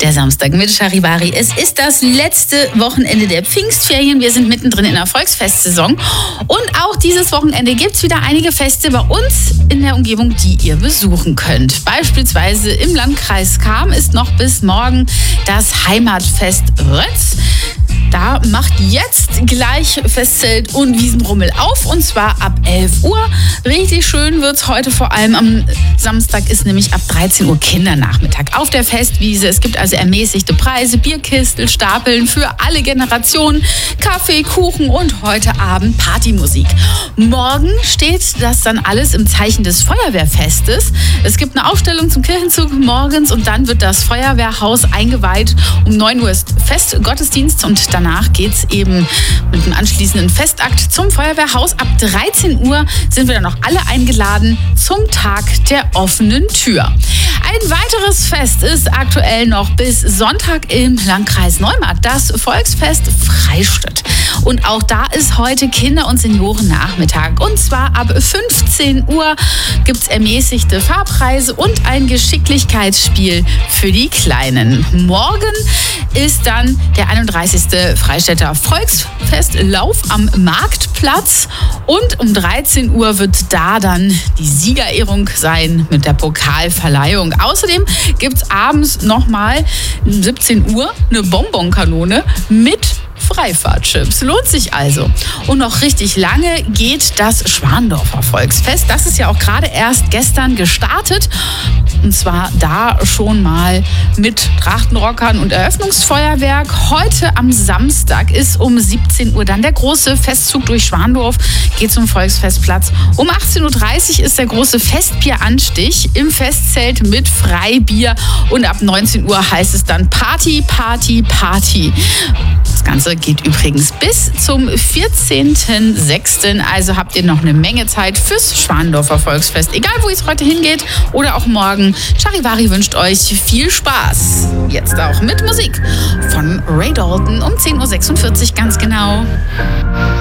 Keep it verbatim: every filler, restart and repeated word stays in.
Der Samstag mit Charivari. Es ist das letzte Wochenende der Pfingstferien. Wir sind mittendrin in der Volksfestsaison. Und auch dieses Wochenende gibt es wieder einige Feste bei uns in der Umgebung, die ihr besuchen könnt. Beispielsweise im Landkreis Cham ist noch bis morgen das Heimatfest Rötz. Da macht jetzt gleich Festzelt und Wiesenrummel auf, und zwar ab elf Uhr. Richtig schön wird es heute, vor allem am Samstag ist nämlich ab dreizehn Uhr Kindernachmittag auf der Festwiese. Es gibt also ermäßigte Preise, Bierkistel, Stapeln für alle Generationen, Kaffee, Kuchen und heute Abend Partymusik. Morgen steht das dann alles im Zeichen des Feuerwehrfestes. Es gibt eine Aufstellung zum Kirchenzug morgens und dann wird das Feuerwehrhaus eingeweiht. Um neun Uhr ist Festgottesdienst und danach geht es eben mit einem anschließenden Festakt zum Feuerwehrhaus. Ab dreizehn Uhr sind wir dann noch alle eingeladen zum Tag der offenen Tür. Ein weiteres Fest ist aktuell noch bis Sonntag im Landkreis Neumarkt, das Volksfest Freistadt. Und auch da ist heute Kinder- und Seniorennachmittag. Und zwar ab fünfzehn Uhr gibt es ermäßigte Fahrpreise und ein Geschicklichkeitsspiel für die Kleinen. Morgen ist dann der einunddreißigste Freistädter Volksfestlauf am Marktplatz. Und um dreizehn Uhr wird da dann die Siegerehrung sein mit der Pokalverleihung. Außerdem gibt es abends nochmal um siebzehn Uhr eine Bonbonkanone mit Freifahrtchips. Lohnt sich also. Und noch richtig lange geht das Schwandorfer Volksfest. Das ist ja auch gerade erst gestern gestartet. Und zwar da schon mal mit Trachtenrockern und Eröffnungsfeuerwerk. Heute am Samstag ist um siebzehn Uhr dann der große Festzug durch Schwandorf, geht zum Volksfestplatz. Um achtzehn Uhr dreißig ist der große Festbieranstich im Festzelt mit Freibier. Und ab neunzehn Uhr heißt es dann Party, Party, Party. Das Ganze geht übrigens bis zum vierzehnten sechsten Also habt ihr noch eine Menge Zeit fürs Schwandorfer Volksfest. Egal, wo es heute hingeht oder auch morgen. Charivari wünscht euch viel Spaß. Jetzt auch mit Musik von Ray Dalton um zehn Uhr sechsundvierzig ganz genau.